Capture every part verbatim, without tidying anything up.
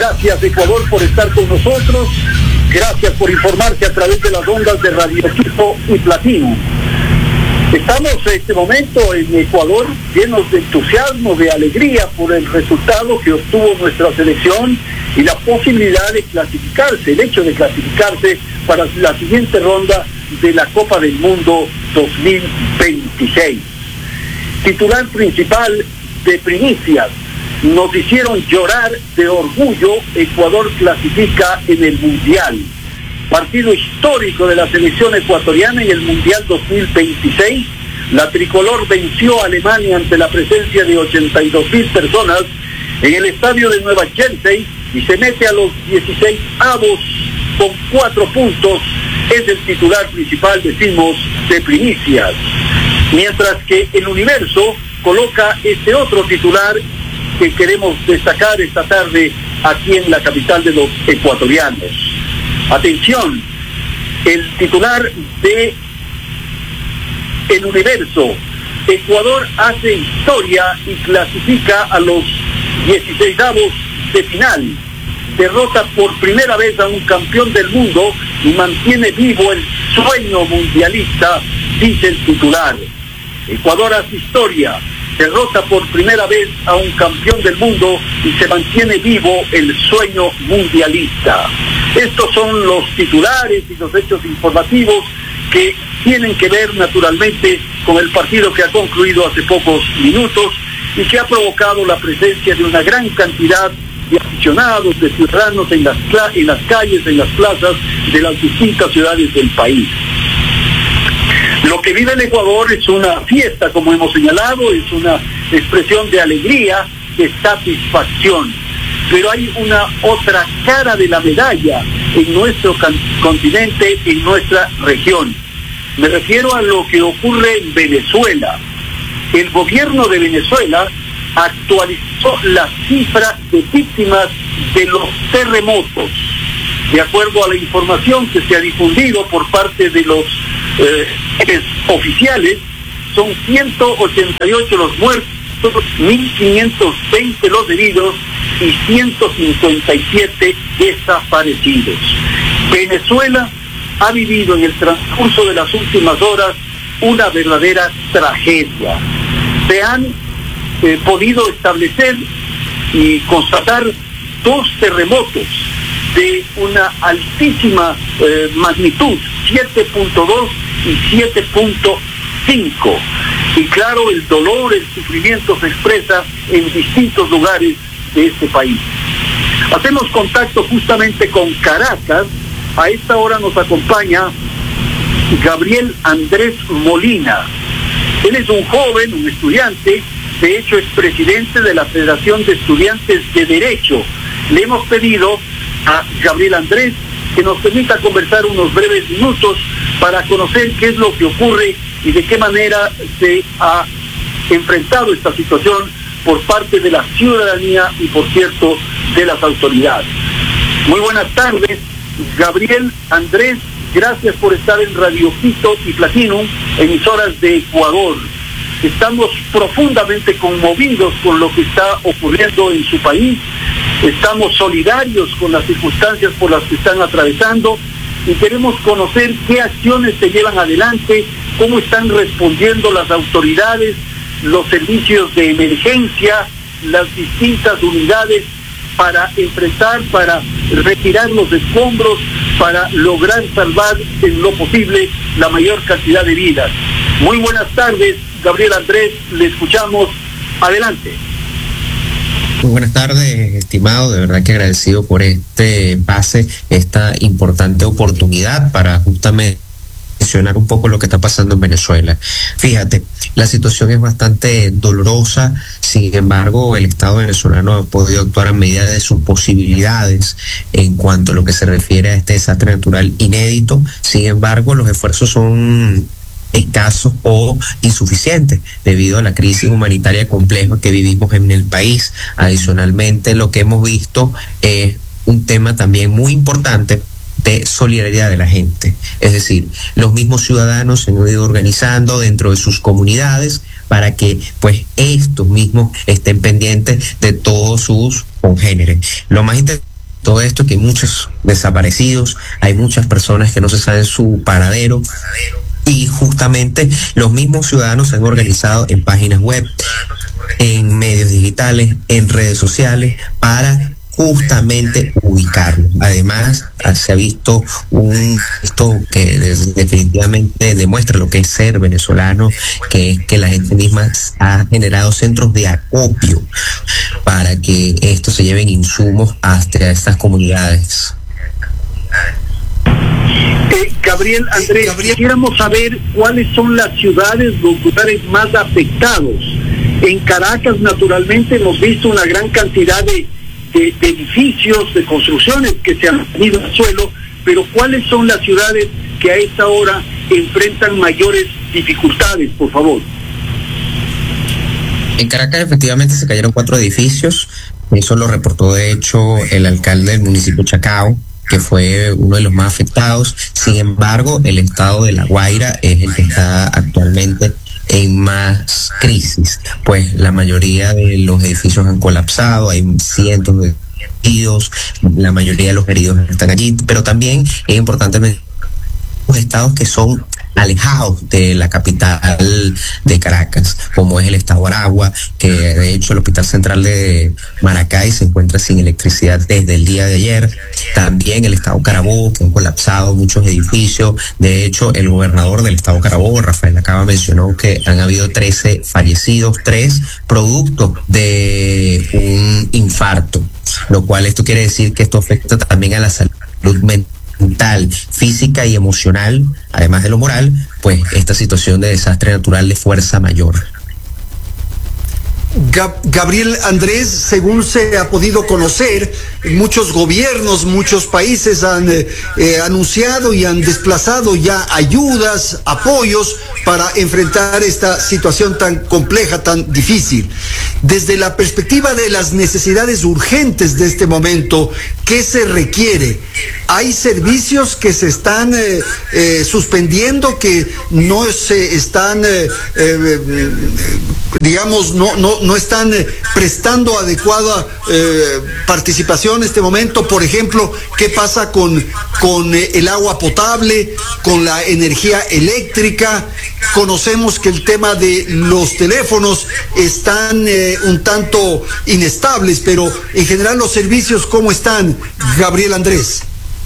Gracias, Ecuador, por estar con nosotros. Gracias por informarse a través de las ondas de Radio Quito y Platino. Estamos en este momento en Ecuador llenos de entusiasmo, de alegría por el resultado que obtuvo nuestra selección y la posibilidad de clasificarse, el hecho de clasificarse para la siguiente ronda de la Copa del Mundo dos mil veintiséis. Titular principal de Primicias: nos hicieron llorar de orgullo, Ecuador clasifica en el Mundial. Partido histórico de la selección ecuatoriana en el Mundial dos mil veintiséis. La tricolor venció a Alemania ante la presencia de ochenta y dos mil personas en el estadio de Nueva Jersey y se mete a los dieciséis avos con cuatro puntos. Es el titular principal, decimos, de Primicias. Mientras que el Universo coloca este otro titular que queremos destacar esta tarde aquí en la capital de los ecuatorianos. Atención, el titular de El Universo: Ecuador hace historia y clasifica a los dieciseisavos de final. Derrota por primera vez a un campeón del mundo y mantiene vivo el sueño mundialista, dice el titular. Ecuador hace historia, derrota por primera vez a un campeón del mundo y se mantiene vivo el sueño mundialista. Estos son los titulares y los hechos informativos que tienen que ver naturalmente con el partido que ha concluido hace pocos minutos y que ha provocado la presencia de una gran cantidad de aficionados, de ciudadanos en las, en las calles, en las plazas de las distintas ciudades del país. Lo que vive el Ecuador es una fiesta, como hemos señalado, es una expresión de alegría, de satisfacción. Pero hay una otra cara de la medalla en nuestro continente, en nuestra región. Me refiero a lo que ocurre en Venezuela. El gobierno de Venezuela actualizó la cifra de víctimas de los terremotos. De acuerdo a la información que se ha difundido por parte de los eh, oficiales, son ciento ochenta y ocho los muertos, mil quinientos veinte los heridos y ciento cincuenta y siete desaparecidos. Venezuela ha vivido en el transcurso de las últimas horas una verdadera tragedia. Se han eh, podido establecer y constatar dos terremotos de una altísima eh, magnitud, siete punto dos y siete punto cinco. Y claro, el dolor, el sufrimiento se expresa en distintos lugares de este país. Hacemos contacto justamente con Caracas. A esta hora nos acompaña Gabriel Andrés Molina. Él es un joven, un estudiante, de hecho es presidente de la Federación de Estudiantes de Derecho. Le hemos pedido a Gabriel Andrés que nos permita conversar unos breves minutos para conocer qué es lo que ocurre y de qué manera se ha enfrentado esta situación por parte de la ciudadanía y, por cierto, de las autoridades. Muy buenas tardes, Gabriel Andrés, gracias por estar en Radio Quito y Platinum, emisoras de Ecuador. Estamos profundamente conmovidos con lo que está ocurriendo en su país, estamos solidarios con las circunstancias por las que están atravesando y queremos conocer qué acciones se llevan adelante, cómo están respondiendo las autoridades, los servicios de emergencia, las distintas unidades para enfrentar, para retirar los escombros, para lograr salvar en lo posible la mayor cantidad de vidas. Muy buenas tardes, Gabriel Andrés, le escuchamos. Adelante. Muy buenas tardes, estimado, de verdad que agradecido por este pase, esta importante oportunidad para justamente mencionar un poco lo que está pasando en Venezuela. Fíjate, la situación es bastante dolorosa, sin embargo, el Estado venezolano ha podido actuar a medida de sus posibilidades en cuanto a lo que se refiere a este desastre natural inédito. Sin embargo, los esfuerzos son escasos o insuficientes debido a la crisis humanitaria compleja que vivimos en el país. Adicionalmente, lo que hemos visto es un tema también muy importante de solidaridad de la gente, es decir, los mismos ciudadanos se han ido organizando dentro de sus comunidades para que pues estos mismos estén pendientes de todos sus congéneres. Lo más interesante todo esto, que hay muchos desaparecidos, hay muchas personas que no se saben su paradero, y justamente los mismos ciudadanos se han organizado en páginas web, en medios digitales, en redes sociales, para justamente ubicarlos. Además, se ha visto un esto que definitivamente demuestra lo que es ser venezolano, que es que la gente misma ha generado centros de acopio para que estos se lleven insumos hasta estas comunidades. Eh, Gabriel Andrés, quisiéramos saber cuáles son las ciudades, los lugares más afectados. En Caracas, naturalmente, hemos visto una gran cantidad de, de, de edificios, de construcciones que se han ido al suelo, pero ¿cuáles son las ciudades que a esta hora enfrentan mayores dificultades, por favor? En Caracas efectivamente se cayeron cuatro edificios, eso lo reportó de hecho el alcalde del municipio Chacao, que fue uno de los más afectados. Sin embargo, el estado de La Guaira es el que está actualmente en más crisis, pues la mayoría de los edificios han colapsado, hay cientos de heridos, la mayoría de los heridos están allí, pero también es importante mencionar los estados que son alejados de la capital de Caracas, como es el estado Aragua, que de hecho el Hospital Central de Maracay se encuentra sin electricidad desde el día de ayer. También el estado Carabobo, que han colapsado muchos edificios. De hecho, el gobernador del estado Carabobo, Rafael Acaba, mencionó que han habido trece fallecidos, tres producto de un infarto, lo cual esto quiere decir que esto afecta también a la salud mental, mental, física y emocional, además de lo moral, pues esta situación de desastre natural de fuerza mayor. Gabriel Andrés, según se ha podido conocer, muchos gobiernos, muchos países han eh, eh, anunciado y han desplazado ya ayudas, apoyos para enfrentar esta situación tan compleja, tan difícil. Desde la perspectiva de las necesidades urgentes de este momento, ¿qué se requiere? Hay servicios que se están eh, eh, suspendiendo, que no se están, eh, eh, digamos, no, no, no están eh, prestando adecuada eh, participación en este momento. Por ejemplo, ¿qué pasa con, con eh, el agua potable, con la energía eléctrica? Conocemos que el tema de los teléfonos están eh, un tanto inestables, pero en general los servicios, ¿cómo están, Gabriel Andrés?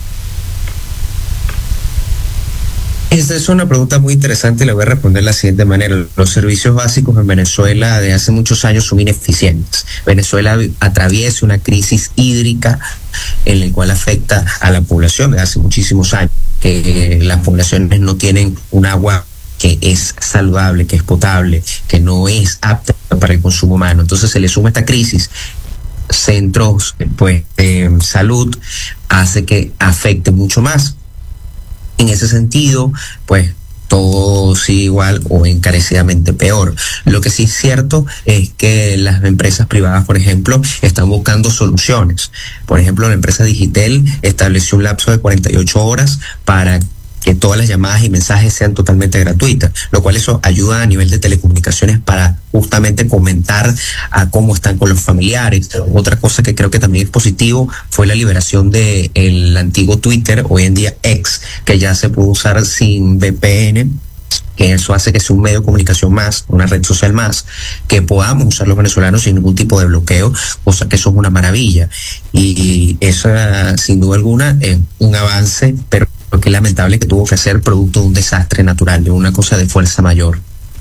Esta es una pregunta muy interesante y le voy a responder de la siguiente manera. Los servicios básicos en Venezuela de hace muchos años son ineficientes. Venezuela atraviesa una crisis hídrica en la cual afecta a la población de hace muchísimos años, que las poblaciones no tienen un agua que es saludable, que es potable, que no es apta para el consumo humano. Entonces se le suma esta crisis, centros pues de salud, hace que afecte mucho más. En ese sentido, pues todo sigue igual o encarecidamente peor. Lo que sí es cierto es que las empresas privadas, por ejemplo, están buscando soluciones. Por ejemplo, la empresa Digitel estableció un lapso de cuarenta y ocho horas para que todas las llamadas y mensajes sean totalmente gratuitas, lo cual eso ayuda a nivel de telecomunicaciones para justamente comentar a cómo están con los familiares. Otra cosa que creo que también es positivo fue la liberación de el antiguo Twitter, hoy en día X, que ya se puede usar sin V P N, que eso hace que sea un medio de comunicación más, una red social más, que podamos usar los venezolanos sin ningún tipo de bloqueo, cosa que eso es una maravilla. Y eso, sin duda alguna, es un avance, pero que es lamentable que tuvo que ser producto de un desastre natural, de una cosa de fuerza mayor.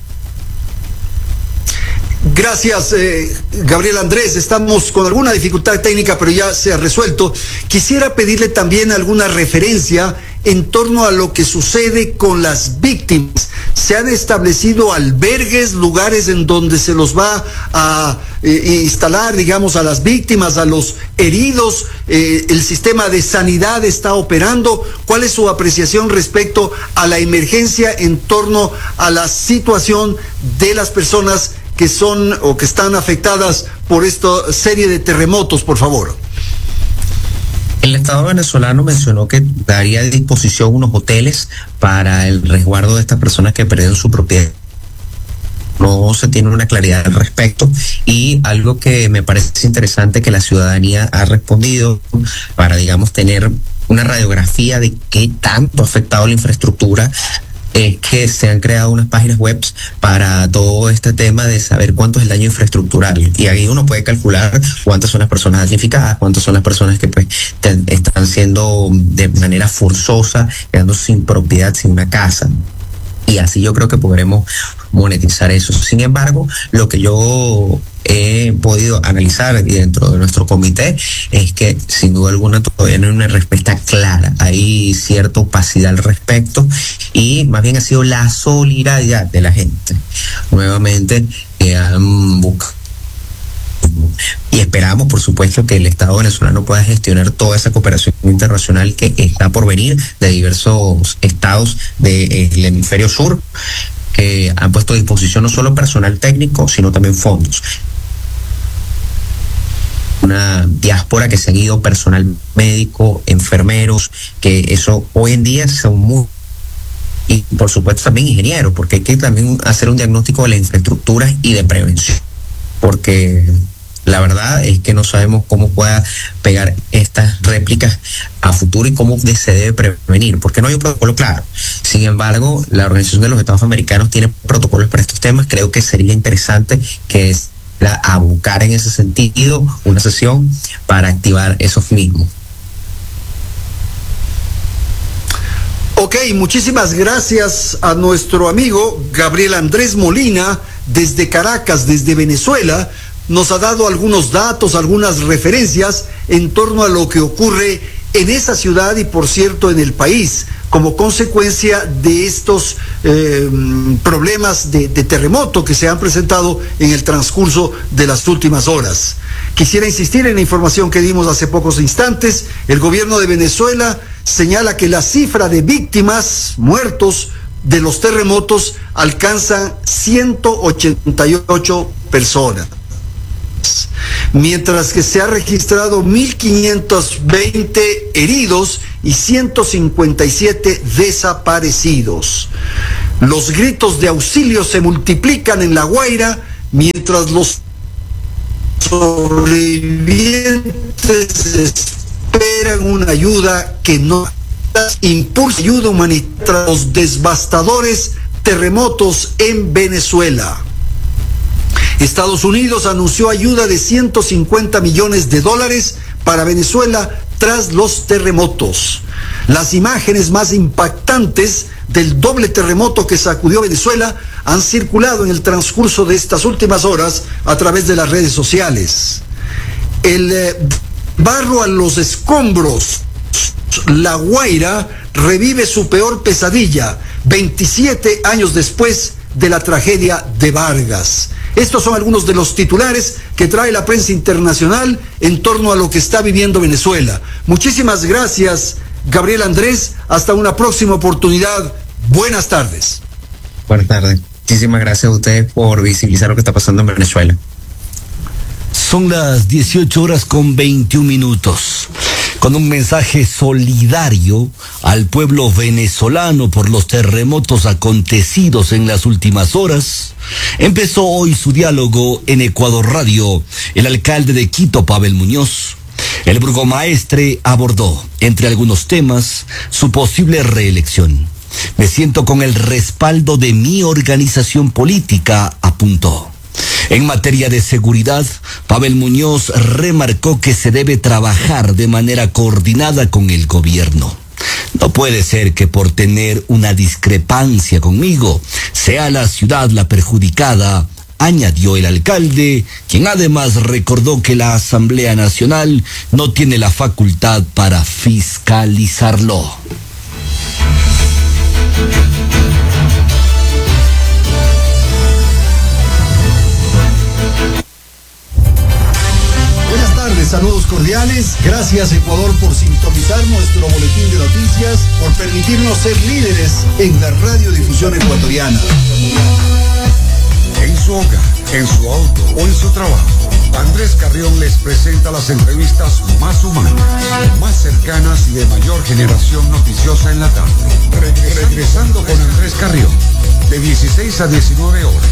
Gracias, eh, Gabriel Andrés. Estamos con alguna dificultad técnica, pero ya se ha resuelto. Quisiera pedirle también alguna referencia en torno a lo que sucede con las víctimas. Se han establecido albergues, lugares en donde se los va a eh, instalar, digamos, a las víctimas, a los heridos. Eh, el sistema de sanidad está operando. ¿Cuál es su apreciación respecto a la emergencia en torno a la situación de las personas que son o que están afectadas por esta serie de terremotos, por favor? El Estado venezolano mencionó que daría a disposición unos hoteles para el resguardo de estas personas que perdieron su propiedad no se tiene una claridad al respecto, y algo que me parece interesante que la ciudadanía ha respondido para, digamos, tener una radiografía de qué tanto ha afectado la infraestructura, es que se han creado unas páginas web para todo este tema de saber cuánto es el daño infraestructural, y ahí uno puede calcular cuántas son las personas damnificadas, cuántas son las personas que pues te, están siendo de manera forzosa, quedando sin propiedad, sin una casa. Y así yo creo que podremos monetizar eso. Sin embargo, lo que yo he podido analizar dentro de nuestro comité es que sin duda alguna todavía no hay una respuesta clara, hay cierta opacidad al respecto, y más bien ha sido la solidaridad de la gente nuevamente que han buscado. Y esperamos, por supuesto, que el Estado venezolano pueda gestionar toda esa cooperación internacional que está por venir de diversos estados del hemisferio sur, que han puesto a disposición no solo personal técnico, sino también fondos. Una diáspora que se han ido, personal médico, enfermeros, que eso hoy en día son muy... Y por supuesto también ingenieros, porque hay que también hacer un diagnóstico de la infraestructura y de prevención, porque la verdad es que no sabemos cómo pueda pegar estas réplicas a futuro y cómo se debe prevenir, porque no hay un protocolo claro. Sin embargo, la Organización de los Estados Americanos tiene protocolos para estos temas. Creo que sería interesante que a buscar en ese sentido una sesión para activar esos mismos. Ok, muchísimas gracias a nuestro amigo Gabriel Andrés Molina desde Caracas, desde Venezuela. Nos ha dado algunos datos, algunas referencias en torno a lo que ocurre en esa ciudad y, por cierto, en el país, como consecuencia de estos eh, problemas de, de terremoto que se han presentado en el transcurso de las últimas horas. Quisiera insistir en la información que dimos hace pocos instantes. El gobierno de Venezuela señala que la cifra de víctimas, muertos de los terremotos, alcanza ciento ochenta y ocho personas, mientras que se ha registrado mil quinientos veinte heridos y ciento cincuenta y siete desaparecidos. Los gritos de auxilio se multiplican en La Guaira, mientras los sobrevivientes esperan una ayuda que no impulsa ayuda humanitaria tras los devastadores terremotos en Venezuela. Estados Unidos anunció ayuda de ciento cincuenta millones de dólares para Venezuela tras los terremotos. Las imágenes más impactantes del doble terremoto que sacudió Venezuela han circulado en el transcurso de estas últimas horas a través de las redes sociales. El eh, barro a los escombros, La Guaira, revive su peor pesadilla veintisiete años después de la tragedia de Vargas. Estos son algunos de los titulares que trae la prensa internacional en torno a lo que está viviendo Venezuela. Muchísimas gracias, Gabriel Andrés. Hasta una próxima oportunidad. Buenas tardes. Buenas tardes. Muchísimas gracias a ustedes por visibilizar lo que está pasando en Venezuela. Son las dieciocho horas con veintiún minutos. Con un mensaje solidario al pueblo venezolano por los terremotos acontecidos en las últimas horas, empezó hoy su diálogo en Ecuador Radio el alcalde de Quito, Pavel Muñoz. El burgomaestre abordó, entre algunos temas, su posible reelección. Me siento con el respaldo de mi organización política, apuntó. En materia de seguridad, Pavel Muñoz remarcó que se debe trabajar de manera coordinada con el gobierno. No puede ser que por tener una discrepancia conmigo sea la ciudad la perjudicada, añadió el alcalde, quien además recordó que la Asamblea Nacional no tiene la facultad para fiscalizarlo. Saludos cordiales, gracias Ecuador por sintonizar nuestro boletín de noticias, por permitirnos ser líderes en la radiodifusión ecuatoriana. En su hogar, en su auto o en su trabajo, Andrés Carrión les presenta las entrevistas más humanas, más cercanas y de mayor generación noticiosa en la tarde. Regresando, Regresando con Andrés Carrión, de dieciséis a diecinueve horas.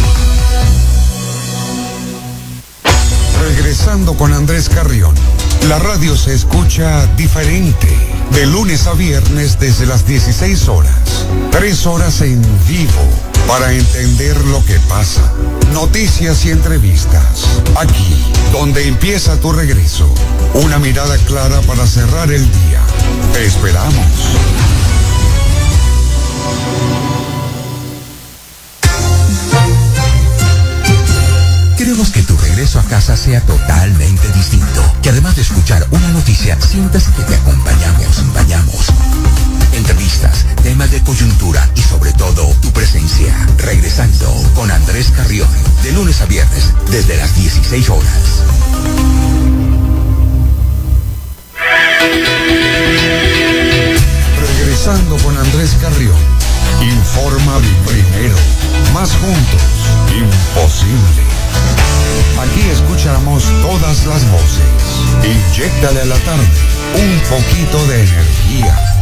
Regresando con Andrés Carrión. La radio se escucha diferente. De lunes a viernes desde las dieciséis horas. Tres horas en vivo para entender lo que pasa. Noticias y entrevistas. Aquí, donde empieza tu regreso. Una mirada clara para cerrar el día. Te esperamos. Queremos que tu regreso a casa sea totalmente distinto. Que además de escuchar una noticia, sientas que te acompañamos, acompañamos. Entrevistas, temas de coyuntura y sobre todo, tu presencia. Regresando con Andrés Carrión. De lunes a viernes, desde las dieciséis horas. Regresando con Andrés Carrión. Informa primero. Más juntos. Imposible. Aquí escuchamos todas las voces. Inyéctale a la tarde un poquito de energía.